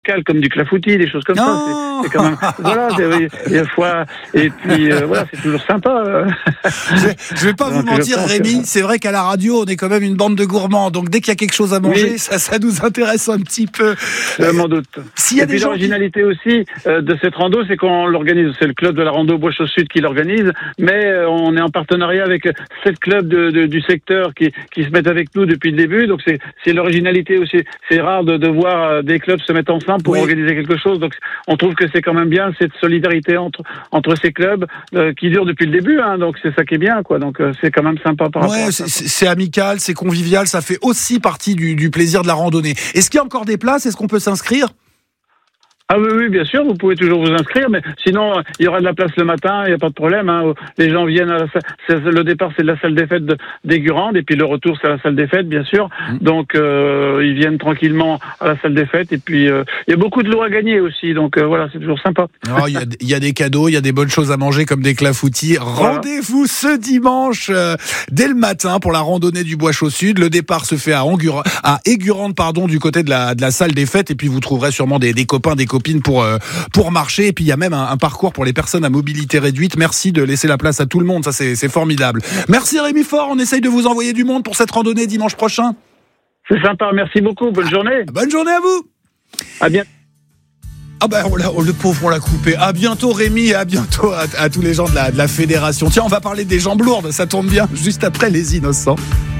comme du clafoutis, des choses comme ça. C'est quand même, voilà, et puis voilà, c'est toujours sympa. Je vais pas vous mentir, Rémi, c'est vrai qu'à la radio, on est quand même une bande de gourmands, donc dès qu'il y a quelque chose à manger, ça nous intéresse un petit peu. Je m'en doute. S'il y a et des puis gens l'originalité aussi de cette rando, c'est qu'on l'organise, c'est le club de la rando Bois-Chaud Sud qui l'organise, mais on est en partenariat avec 7 clubs du secteur qui se mettent avec nous depuis le début, donc c'est l'originalité aussi. C'est rare de voir des clubs se mettre ensemble pour organiser quelque chose, donc on trouve que c'est quand même bien cette solidarité entre ces clubs qui dure depuis le début, hein, donc c'est ça qui est bien, quoi. Donc c'est quand même sympa par rapport à ça. C'est amical, c'est convivial, ça fait aussi partie du plaisir de la randonnée. Est-ce qu'il y a encore des places? Est-ce qu'on peut s'inscrire? Ah oui, bien sûr, vous pouvez toujours vous inscrire, mais sinon, il y aura de la place le matin, il n'y a pas de problème, hein. Les gens viennent à le départ, c'est de la salle des fêtes d'Aigurande, et puis le retour, c'est à la salle des fêtes, bien sûr. Donc, ils viennent tranquillement à la salle des fêtes, et puis, il y a beaucoup de lots à gagner aussi, donc voilà, c'est toujours sympa. Il y a des cadeaux, il y a des bonnes choses à manger, comme des clafoutis. Voilà. Rendez-vous ce dimanche, dès le matin, pour la randonnée du Bois-Chaud Sud. Le départ se fait à Aigurande, du côté de la salle des fêtes, et puis vous trouverez sûrement des copains, des copines pour marcher, et puis il y a même un parcours pour les personnes à mobilité réduite. Merci de laisser la place à tout le monde, ça c'est formidable. Merci Rémi Faure, on essaye de vous envoyer du monde pour cette randonnée dimanche prochain. C'est sympa, merci beaucoup, bonne journée. Bonne journée à vous. À bientôt. Ah ben le pauvre, on l'a coupé. À bientôt Rémi, et à bientôt à tous les gens de la fédération. Tiens, on va parler des jambes lourdes, ça tombe bien, juste après Les Innocents.